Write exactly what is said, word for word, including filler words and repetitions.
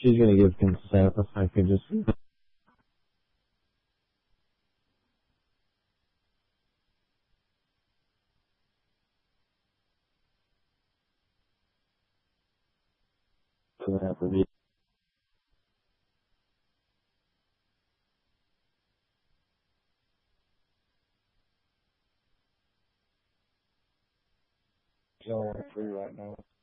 she's gonna give consent if I could just. Doesn't have to be. Y'all are free right now.